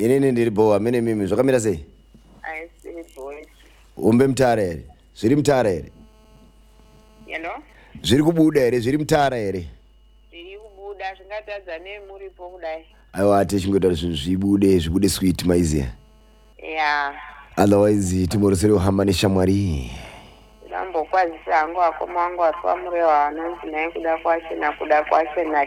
Inini ndiri boa mene mimi zvakamira sei? Aisiri boy. Umbe mtara ere? Zviri mtara ere? Zviri kubuda ere? Zviri mtara ere? Zviri kubuda zvingatadza nemuripo kudai. Aiwa techingoita zvinhu zvibude sweet maiziya. Yeah. Otherwise timorosere kuhamba neshamwari. Ndambokwazisa hangu akoma wangu atwa mureva anonzi naye kuda kwachena